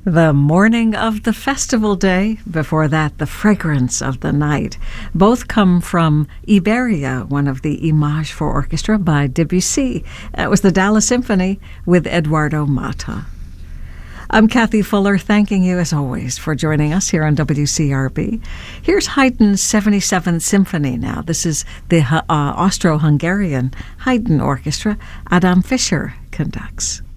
The morning of the festival day, before that, the fragrance of the night. Both come from Iberia, one of the Images for Orchestra by Debussy. It was the Dallas Symphony with Eduardo Mata. I'm Kathy Fuller, thanking you as always for joining us here on WCRB. Here's Haydn's 77th Symphony now. This is the Austro-Hungarian Haydn Orchestra. Adam Fischer conducts.